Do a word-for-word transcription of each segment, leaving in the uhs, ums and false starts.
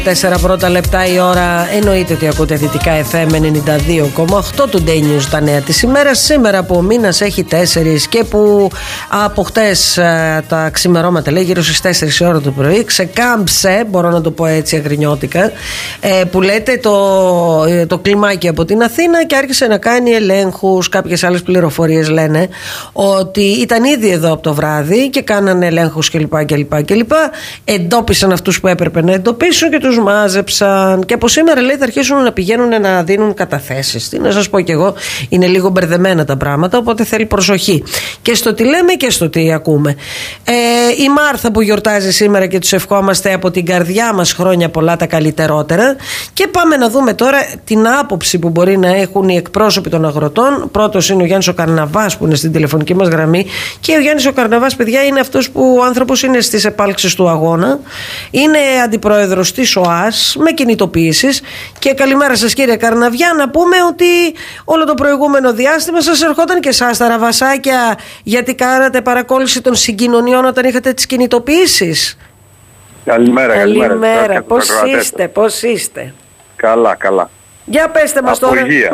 Τέσσερα πρώτα λεπτά η ώρα. Εννοείται ότι ακούτε Δυτικά εφ εμ ενενήντα δύο κόμμα οκτώ του Day News, τα νέα της ημέρας. Σήμερα που ο μήνας έχει τέσσερις και που από χτες τα ξημερώματα, λέει γύρω στις τέσσερις η ώρα το πρωί, ξεκάμψε, μπορώ να το πω έτσι αγρινιώτικα, ε, που λέτε το, το κλιμάκι από την Αθήνα και άρχισε να κάνει ελέγχους. Κάποιες άλλες πληροφορίες λένε ότι ήταν ήδη εδώ από το βράδυ και κάνανε ελέγχους κλπ. κλπ, κλπ. Εντόπισαν αυτούς που έπρεπε να εντοπίσουν και τους μάζεψαν. Και από σήμερα, λέει, θα αρχίσουν να πηγαίνουν να δίνουν καταθέσεις. Τι να σας πω κι εγώ, είναι λίγο μπερδεμένα τα πράγματα, οπότε θέλει προσοχή και στο τι λέμε και στο τι ακούμε. Ε, η Μάρθα που γιορτάζει σήμερα και τους ευχόμαστε από την καρδιά μας χρόνια πολλά τα καλύτερότερα. Και πάμε να δούμε τώρα την άποψη που μπορεί να έχουν οι εκπρόσωποι των αγροτών. Πρώτος είναι ο Γιάννης ο Καρναβάς που είναι στην τηλεφωνική μας γραμμή. Και ο Γιάννης ο Καρναβάς, παιδιά, είναι αυτός που ο άνθρωπος είναι στις επάλξεις του αγώνα. Είναι αντιπρόεδρος της ΟΑΣ με κινητοποιήσεις. Και καλημέρα σας, κύριε Καρναβιά. Να πούμε ότι όλο το προηγούμενο διάστημα σας ερχόταν και εσάς τα ραβασάκια, γιατί κάνατε παρακόλληση των συγκοινωνιών όταν είχατε τις κινητοποιήσεις. Καλημέρα, καλημέρα. Καλημέρα. Πώς είστε, πώς είστε? Καλά, καλά. Για πέστε μας τώρα. Υγεία.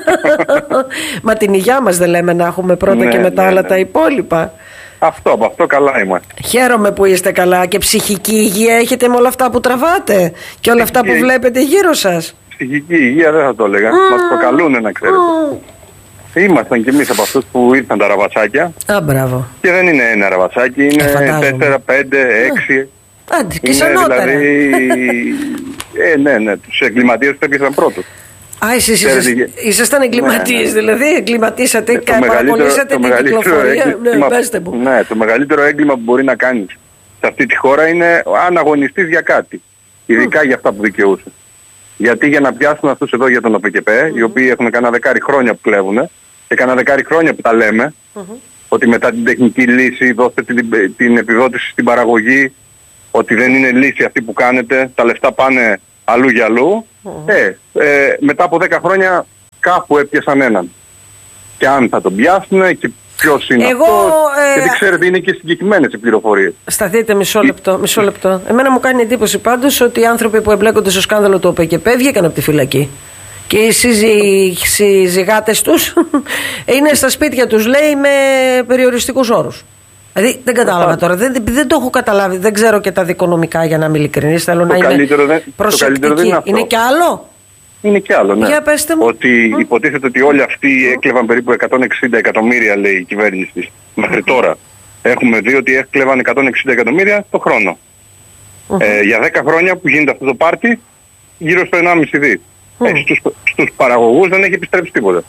Μα την υγειά μας δεν λέμε να έχουμε πρώτα, ναι, και μετά, ναι, άλλα, ναι, τα υπόλοιπα. Αυτό, από αυτό καλά είμαστε. Χαίρομαι που είστε καλά. Και ψυχική υγεία έχετε με όλα αυτά που τραβάτε και όλα αυτά που βλέπετε γύρω σας? Ψυχική υγεία δεν θα το έλεγα. Mm. Μας προκαλούν, να ξέρετε. Mm. Ήμασταν κι εμείς από αυτούς που ήρθαν τα ραβασάκια. Α, μπράβο. Και δεν είναι ένα ραβασάκι, είναι τέσσερα, πέντε, έξι. Άντε, και σανότερα. Δηλαδή, ε, ναι, ναι, τους εγκληματίες που έπιασαν πρώτους. Α, εσείς ήσασταν εγκληματίες, ναι, δηλαδή εγκληματίσατε, ναι, παρακολουθήσατε την κυκλοφορία. Ναι, πέστε μου. Ναι, το μεγαλύτερο έγκλημα που μπορεί να κάνεις σε αυτή τη χώρα είναι αν αγωνιστείς για κάτι. Ειδικά mm. για αυτά που δικαιούσε. Γιατί για να πιάσουν αυτούς εδώ για τον ΟΠΕΚΕΠΕ, mm. οι οποίοι έχουν κανένα δεκάρι χρόνια που κλέβουν και κανένα δεκάρι χρόνια που τα λέμε, mm-hmm. ότι μετά την τεχνική λύση δώστε την, την επιδότηση στην παραγωγή, ότι δεν είναι λύση αυτή που κάνετε, τα λεφτά πάνε αλλού για αλλού. Mm. Ε, ε, μετά από δέκα χρόνια κάπου έπιασαν έναν. Και αν θα τον πιάσουν και ποιος είναι εγώ, αυτός, ε, γιατί ξέρετε είναι και συγκεκριμένες οι πληροφορίες. Σταθείτε μισό λεπτό, μισό λεπτό. Εμένα μου κάνει εντύπωση πάντως ότι οι άνθρωποι που εμπλέκονται στο σκάνδαλο του ΟΠΕΚΕΠΕ βγήκαν από τη φυλακή. Και οι συζυγάτες τους είναι στα σπίτια τους, λέει, με περιοριστικούς όρους. Δηλαδή δεν κατάλαβα τώρα, δεν, δεν το έχω καταλάβει, δεν ξέρω και τα δικονομικά για να είμαι ειλικρινής, θέλω το να είμαι δεν, προσεκτική. Το δεν είναι, είναι και άλλο. Είναι και άλλο, ναι. Για πέστε μου. Ότι mm. υποτίθεται ότι όλοι αυτοί έκλεβαν περίπου εκατόν εξήντα εκατομμύρια, λέει η κυβέρνηση της, μέχρι τώρα. Έχουμε δει ότι έκλεβαν εκατόν εξήντα εκατομμύρια το χρόνο. Mm-hmm. Ε, για δέκα χρόνια που γίνεται αυτό το πάρτι, γύρω στο ενάμιση δι. Mm. Ε, στους, στους παραγωγούς δεν έχει επιστρέψει τίποτα.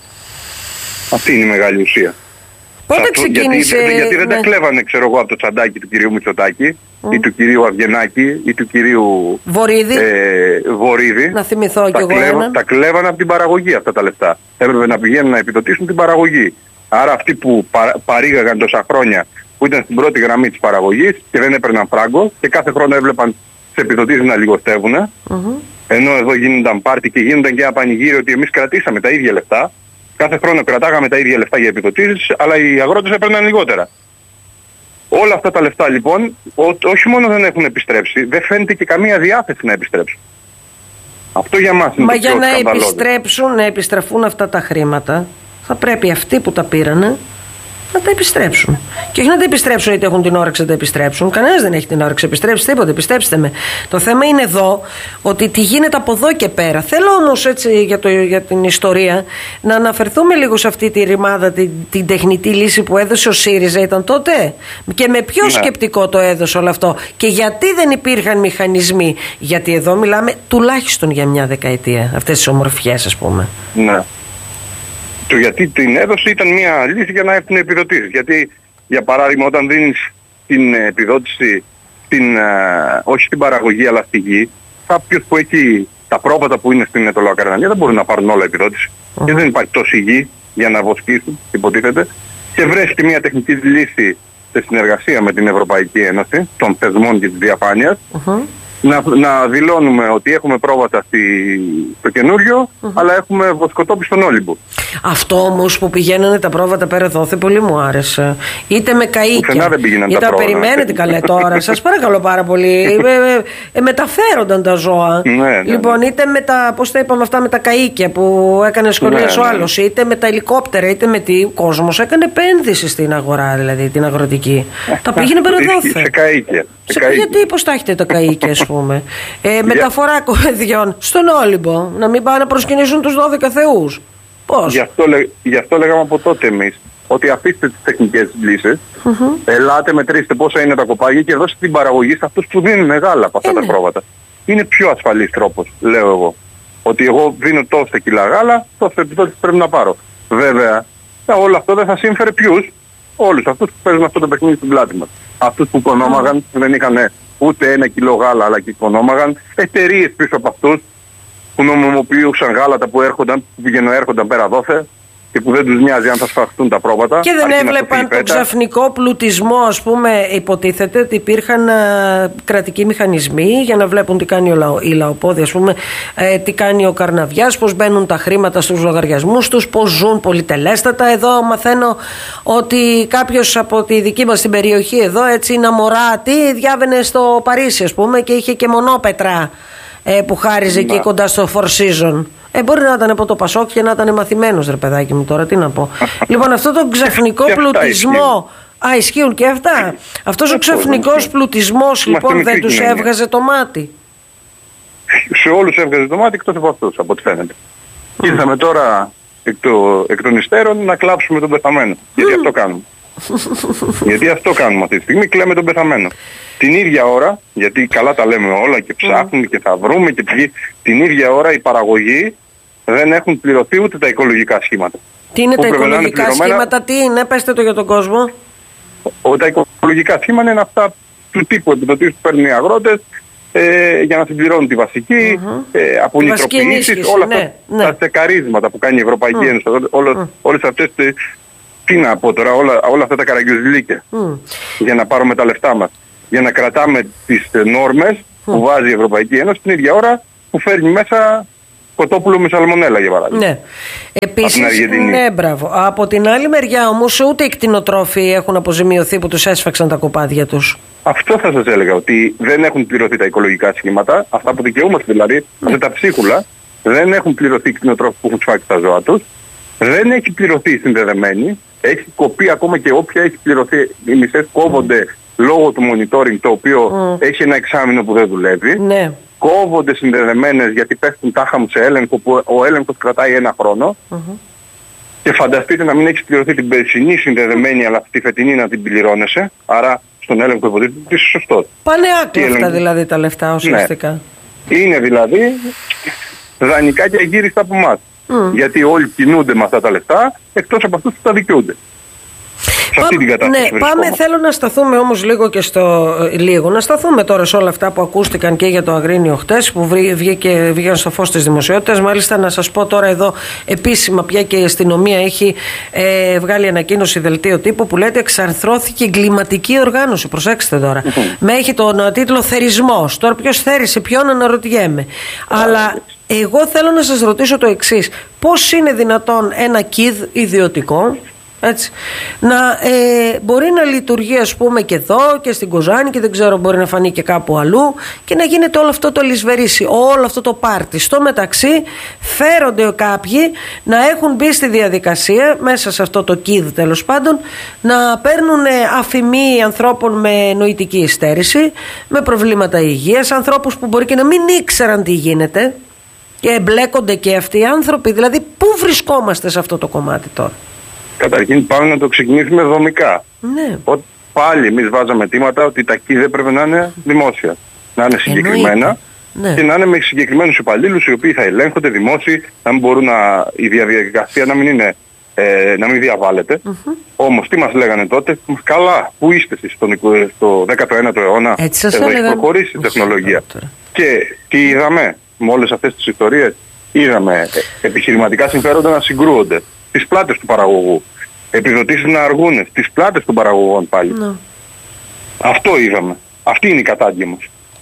Αυτή είναι η μεγάλη ουσία. Πότε ξεκίνησε... Γιατί, γιατί δεν ναι. τα κλέβανε, ξέρω εγώ, από το τσαντάκι του κυρίου Μητσοτάκη mm. ή του κυρίου Αυγενάκη ή του κυρίου Βορίδη. Ε, Βορίδη. Να θυμηθώ τα κι εγώ κλέβα, έναν. Τα κλέβανε από την παραγωγή αυτά τα λεφτά. Έπρεπε να πηγαίνουν να επιδοτήσουν την παραγωγή. Άρα αυτοί που πα, παρήγαγαν τόσα χρόνια, που ήταν στην πρώτη γραμμή της παραγωγής και δεν έπαιρναν φράγκο και κάθε χρόνο έβλεπαν τις επιδοτήσεις να λιγοστεύουν. Mm-hmm. Ενώ εδώ γίνονταν πάρτι και γίνονταν και ένα πανηγύρι ότι εμείς κρατήσαμε τα ίδια λεφτά. Κάθε χρόνο κρατάγαμε τα ίδια λεφτά για επιδοτήσεις, αλλά οι αγρότες έπαιρναν λιγότερα. Όλα αυτά τα λεφτά λοιπόν, ό, όχι μόνο δεν έχουν επιστρέψει, δεν φαίνεται και καμία διάθεση να επιστρέψουν. Αυτό για μας είναι. Μα το για πιο να σκανδαλώδες. επιστρέψουν, να επιστραφούν αυτά τα χρήματα, θα πρέπει αυτοί που τα πήρανε να τα επιστρέψουν. Και όχι να τα επιστρέψουν γιατί έχουν την όρεξη να τα επιστρέψουν. Κανένας δεν έχει την όρεξη να επιστρέψει τίποτα. Πιστέψτε με. Το θέμα είναι εδώ ότι τι γίνεται από εδώ και πέρα. Θέλω όμως έτσι για, το, για την ιστορία να αναφερθούμε λίγο σε αυτή τη ρημάδα, την, την τεχνητή λύση που έδωσε ο ΣΥΡΙΖΑ ήταν τότε. Και με ποιο ναι. σκεπτικό το έδωσε όλο αυτό. Και γιατί δεν υπήρχαν μηχανισμοί. Γιατί εδώ μιλάμε τουλάχιστον για μια δεκαετία. Αυτές τις ομορφιές, ας πούμε. Ναι. Το γιατί την έδωσε ήταν μια λύση για να έχουν επιδοτήσεις. Γιατί, για παράδειγμα, όταν δίνεις την επιδότηση, στην, α, όχι στην παραγωγή αλλά στη γη, κάποιος που έχει τα πρόβατα που είναι στην ετωλοακαρνανία δεν μπορούν να πάρουν όλα επιδότηση. Mm-hmm. Και δεν υπάρχει τόση γη για να βοσκήσουν, υποτίθεται. Και βρέθηκε μια τεχνική λύση σε συνεργασία με την Ευρωπαϊκή Ένωση των θεσμών και της διαφάνειας. Mm-hmm. να, να δηλώνουμε ότι έχουμε πρόβατα στη, στο καινούριο, mm-hmm. αλλά έχουμε βοσκοτόπι στον Όλυμπο. Αυτό όμως που πηγαίνανε τα πρόβατα πέρα δόθε πολύ μου άρεσε. Είτε με καΐκια. Πουθενά δεν πήγαιναν είτε τα πρόβατα. Περιμένετε καλέ τώρα. Σας παρακαλώ πάρα πολύ. ε, ε, ε, μεταφέρονταν τα ζώα. Ναι, ναι, λοιπόν, ναι. είτε με τα, πώς τα είπαμε αυτά, με τα καΐκια που έκανε σχολές ναι, ο άλλος, ναι. είτε με τα ελικόπτερα, είτε με τι. Ο κόσμος έκανε επένδυση στην αγορά, δηλαδή την αγροτική. τα πήγαινε πέρα δόθε. Σε καΐκια. Σε σε γιατί πώς τα έχετε τα καΐκια, ας πούμε. ε, μεταφορά κοεδιών στον Όλυμπο. Να μην πάνε να προσκυνήσουν τους δώδεκα θεούς. Πώς? Γι' αυτό, γι' αυτό λέγαμε από τότε εμείς ότι αφήστε τις τεχνικές λύσεις, mm-hmm. ελάτε, μετρήστε πόσα είναι τα κοπάγια και δώστε την παραγωγή σε αυτούς που δίνουν μεγάλα από αυτά είναι. τα πρόβατα. Είναι πιο ασφαλής τρόπος, λέω εγώ. Ότι εγώ δίνω τόσα κιλά γάλα, τόσα επιδότηση πρέπει να πάρω. Βέβαια, όλο αυτό δεν θα σύμφερε ποιους? Όλους αυτούς που παίζουν αυτό το παιχνίδι στην πλάτη μας. Αυτούς που οικονόμαγαν, mm. δεν είχαν ούτε ένα κιλό γάλα, αλλά και οικονόμαγαν. Εταιρείες πίσω από αυτούς που νομιμοποιούσαν γάλατα που έρχονταν, που πηγαίνουν έρχονταν πέρα δόθε και που δεν τους νοιάζει αν θα σφαχτούν τα πρόβατα. Και δεν έβλεπαν τον ξαφνικό πλουτισμό, ας πούμε, υποτίθεται ότι υπήρχαν α, κρατικοί μηχανισμοί για να βλέπουν τι κάνει ο λαο, η λαοπόδη, ας πούμε, ε, τι κάνει ο καρναβιάς, πώς μπαίνουν τα χρήματα στους λογαριασμούς τους, πώς ζουν πολυτελέστατα. Εδώ μαθαίνω ότι κάποιος από τη δική μας την περιοχή εδώ, έτσι, να μωράτη, διάβαινε στο Παρίσι, ας πούμε, και είχε και μονόπετρα ε, που χάριζε εκεί κοντά στο Four Seasons. Ε, μπορεί να ήταν από το Πασόκ και να ήταν μαθημένος, ρε παιδάκι μου, τώρα τι να πω. Λοιπόν, αυτό το ξαφνικό πλουτισμό. Α, ισχύουν και αυτά. Αυτός ο ξαφνικός πλουτισμός, λοιπόν, δεν τους έβγαζε το μάτι? Σε όλους έβγαζε το μάτι, εκτός από αυτούς, από ό,τι φαίνεται. Mm. Ήρθαμε τώρα εκ, το, εκ των υστέρων να κλάψουμε τον πεθαμένο. Mm. Γιατί αυτό κάνουμε. Γιατί αυτό κάνουμε αυτή τη στιγμή, κλαίμε τον πεθαμένο. Την ίδια ώρα, γιατί καλά τα λέμε όλα και ψάχνουμε mm. και θα βρούμε και πηγή, την ίδια ώρα οι παραγωγοί δεν έχουν πληρωθεί ούτε τα οικολογικά σχήματα. Τι είναι τα οικολογικά σχήματα, τι είναι, πέστε το για τον κόσμο. Ο, τα οικολογικά σχήματα είναι αυτά του τύπου επιδοτήσεις που παίρνουν οι αγρότες ε, για να συμπληρώνουν τη βασική, mm-hmm. ε, από νητροποιήσεις, όλα ναι, αυτά ναι. τα τσεκαρίσματα που κάνει η Ευρωπαϊκή Ένωση, mm. όλες, mm. όλες αυτές τις, τι να πω τώρα, όλα, όλα αυτά τα καραγκιουζιλίκια mm. για να πάρουμε τα λεφτά μας. Για να κρατάμε τις νόρμες που βάζει η Ευρωπαϊκή Ένωση την ίδια ώρα που φέρνει μέσα κοτόπουλο με σαλμονέλα, για παράδειγμα. Ναι. Επίσης, ναι, μπράβο. Από την άλλη μεριά όμως ούτε οι κτηνοτρόφοι έχουν αποζημιωθεί που τους έσφαξαν τα κοπάδια τους. Αυτό θα σας έλεγα, ότι δεν έχουν πληρωθεί τα οικολογικά σχήματα, αυτά που δικαιούμαστε δηλαδή, αυτά τα ψίχουλα, δεν έχουν πληρωθεί οι κτηνοτρόφοι που έχουν σφάξει τα ζώα τους, δεν έχει πληρωθεί η συνδεδεμένη, έχει κοπεί ακόμα και όποια έχει πληρωθεί, οι μισές κόβονται mm. λόγω του monitoring, το οποίο mm. έχει ένα εξάμηνο που δεν δουλεύει. Ναι. Κόβονται συνδεδεμένες γιατί πέφτουν τάχα μου σε έλεγχο που ο έλεγχος κρατάει ένα χρόνο. Mm-hmm. Και φανταστείτε να μην έχεις πληρωθεί την περσινή συνδεδεμένη, αλλά τη φετινή να την πληρώνεσαι. Άρα στον έλεγχο υποτίθεται ότι είσαι σωστός. Πάνε άκλεφτα δηλαδή τα λεφτά ουσιαστικά. Ναι. Είναι δηλαδή δανεικά και αγύριστα από εμάς. Mm. Γιατί όλοι κινούνται με αυτά τα λεφτά, εκτός από αυτούς που τα δικαιούνται. Σε αυτή την κατάσταση. Ναι, πάμε, θέλω να σταθούμε όμως λίγο και στο λίγο. Να σταθούμε τώρα σε όλα αυτά που ακούστηκαν και για το Αγρίνιο χτες, που βγήκε, βγήκαν στο φως της δημοσιότητας. Μάλιστα, να σας πω τώρα εδώ επίσημα πια και η αστυνομία έχει ε, βγάλει ανακοίνωση δελτίο τύπου που λέτε εξαρθρώθηκε εγκληματική οργάνωση. Προσέξτε τώρα. Mm-hmm. Με έχει τον τίτλο Θερισμός. Τώρα ποιος θέρισε ποιον, αναρωτιέμαι. Mm-hmm. Αλλά εγώ θέλω να σας ρωτήσω το εξής. Πώς είναι δυνατόν ένα κιδ ιδιωτικό, έτσι, να ε, μπορεί να λειτουργεί, ας πούμε, και εδώ και στην Κοζάνη και δεν ξέρω, μπορεί να φανεί και κάπου αλλού, και να γίνεται όλο αυτό το λησβερίσι, όλο αυτό το πάρτι. Στο μεταξύ φέρονται κάποιοι να έχουν μπει στη διαδικασία, μέσα σε αυτό το κιδ τέλος πάντων, να παίρνουν αφημί ανθρώπων με νοητική υστέρηση, με προβλήματα υγείας, ανθρώπους που μπορεί και να μην ήξεραν τι γίνεται και εμπλέκονται και αυτοί οι άνθρωποι. Δηλαδή, πού βρισκόμαστε σε αυτό το κομμάτι τώρα? Καταρχήν πάμε να το ξεκινήσουμε δομικά. Ναι. Ότι πάλι εμείς βάζαμε αιτήματα ότι τα κι δεν πρέπει να είναι δημόσια. Να είναι συγκεκριμένα ναι. και να είναι με συγκεκριμένους υπαλλήλους οι οποίοι θα ελέγχονται δημόσιοι, να μην μπορούν να, η διαδικασία να μην, είναι, ε, να μην διαβάλλεται. Mm-hmm. Όμως τι μας λέγανε τότε? Καλά, πού είστε εσείς στον, στο δέκατο ένατο αιώνα? Εδώ έχει προχωρήσει η τεχνολογία. Και τι είδαμε με όλες αυτές τις ιστορίες? Είδαμε επιχειρηματικά συμφέροντα να συγκρούονται στις πλάτες του παραγωγού. Επιδοτήσεις να αργούν στις πλάτες των παραγωγών πάλι. No. Αυτό είδαμε. Αυτή είναι η κατάντια μας.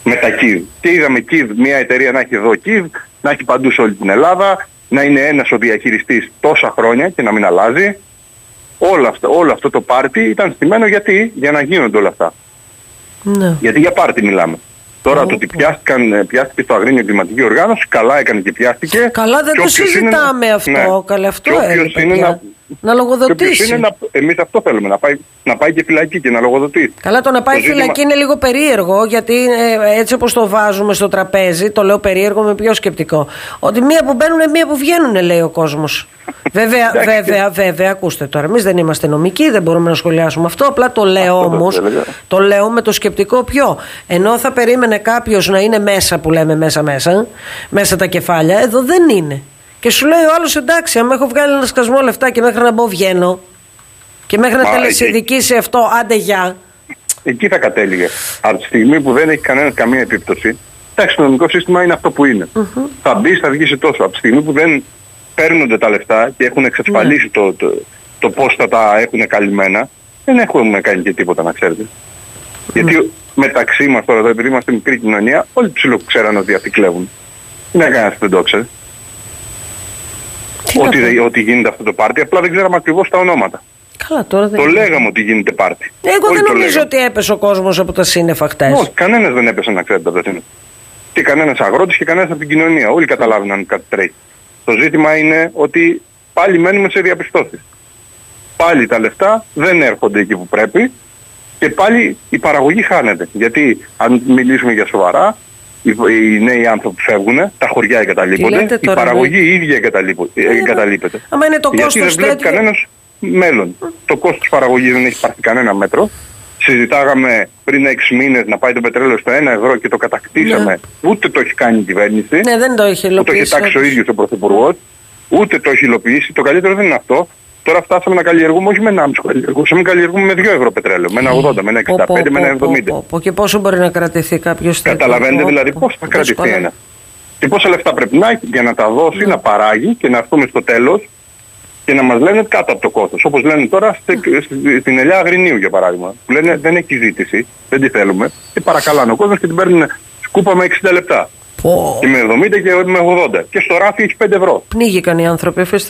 με τα Κιβ. Και είδαμε Κιβ, μια εταιρεία να έχει εδώ Κιβ, να έχει παντού σε όλη την Ελλάδα, να είναι ένας ο διαχειριστής τόσα χρόνια και να μην αλλάζει. Όλο αυτό, όλο αυτό το πάρτι ήταν στημένο γιατί, για να γίνονται όλα αυτά. Ναι. Γιατί για πάρτι μιλάμε. Τώρα oh, το ότι πιάστηκαν, πιάστηκε στο Αγρίνιο εγκληματική οργάνωση, καλά έκανε και πιάστηκε. Καλά, δεν το συζητάμε είναι, αυτό. Ναι. Καλά, αυτό είναι να, να λογοδοτήσει. Να, εμείς αυτό θέλουμε, να πάει, να πάει και φυλακή και να λογοδοτήσει. Καλά, το να πάει το φυλακή ζήτημα... είναι λίγο περίεργο, γιατί ε, έτσι όπως το βάζουμε στο τραπέζι, το λέω περίεργο με πιο σκεπτικό. Ότι μία που μπαίνουν, μία που βγαίνουν, λέει ο κόσμος. Βέβαια, βέβαια, βέβαια, ακούστε τώρα, εμείς δεν είμαστε νομικοί, δεν μπορούμε να σχολιάσουμε αυτό. Απλά το λέω όμως, το λέω με το σκεπτικό ποιο. Ενώ θα περίμενε κάποιος να είναι μέσα, που λέμε μέσα μέσα, μέσα τα κεφάλια, εδώ δεν είναι. Και σου λέει ο άλλος, εντάξει, αν έχω βγάλει ένα σκασμό λεφτά και μέχρι να μπω βγαίνω και μέχρι να τελεσυνδικήσει αυτό, άντε γεια. Εκεί θα κατέληγε. Από τη στιγμή που δεν έχει κανένα καμία επίπτωση, εντάξει, το νομικό σύστημα είναι αυτό που είναι. Mm-hmm. Θα μπει, θα βγει σε τόσο. Από τη στιγμή που δεν παίρνονται τα λεφτά και έχουν εξασφαλίσει mm. το, το, το πώς θα τα έχουν καλυμμένα, δεν έχουμε κάνει και τίποτα, να ξέρετε. Mm. Γιατί μεταξύ μας τώρα, επειδή είμαστε μικρή κοινωνία, όλοι ψιλοκξέραν ότι αυτοί κλέβουν. Δεν έκανε αυτό, δεν το ξέρει. Ότι, ότι γίνεται αυτό το πάρτι, απλά δεν ξέραμε ακριβώς τα ονόματα. Καλά, τώρα δεν το είναι. Λέγαμε ότι γίνεται πάρτι. Εγώ όλοι δεν νομίζω ότι έπεσε ο κόσμος από τα σύννεφα χτες. Όχι, κανένας δεν έπεσε, να ξέρετε, από τα σύννεφα. Και κανένας αγρότης και κανένας από την κοινωνία. Όλοι καταλάβαιναν κάτι τρέχει. Το ζήτημα είναι ότι πάλι μένουμε σε διαπιστώσεις. Πάλι τα λεφτά δεν έρχονται εκεί που πρέπει και πάλι η παραγωγή χάνεται. Γιατί αν μιλήσουμε για σοβαρά, οι, οι νέοι άνθρωποι φεύγουν, τα χωριά εγκαταλείπονται, η παραγωγή η ίδια εγκαταλείπεται. Άμα είναι το γιατί δεν βλέπει τέτοιο... κανένας μέλλον. Mm. Το κόστος παραγωγής δεν έχει πάρθει κανένα μέτρο. Συζητάγαμε πριν έξι μήνες να πάει το πετρέλαιο στο ένα ευρώ και το κατακτήσαμε. Ναι. Ούτε το έχει κάνει η κυβέρνηση. Ναι, δεν το έχει υλοποιήσει. Ούτε το έχει τάξει ο ίδιος ο Πρωθυπουργός. Ούτε το έχει υλοποιήσει. Το καλύτερο δεν είναι αυτό. Τώρα φτάσαμε να καλλιεργούμε όχι με ενάμιση καλλιεργούσαμε, καλλιεργούμε με δύο ευρώ πετρέλαιο. Με ένα ογδόντα, με ένα εξήντα πέντε, με ένα εβδομήντα. Και πόσο μπορεί να κρατηθεί κάποιος τέτοιο. Καταλαβαίνετε δηλαδή πώς θα κρατηθεί ένα. Και πόσα λεφτά πρέπει να έχει για να τα δώσει, ναι. να παράγει και να έρθουμε στο τέλος και να μας λένε κάτω από το κόστος. Όπως λένε τώρα στην ελιά Αγρινίου για παράδειγμα. Που λένε δεν έχει ζήτηση, δεν τη θέλουμε. Και παρακαλάνε ο κόσμος και την παίρνουν σκούπα με εξήντα λεπτά. Oh. Και με εβδομήντα και με ογδόντα. Και στο ράφι έχει πέντε ευρώ. Πνίγηκαν οι άνθρωποι,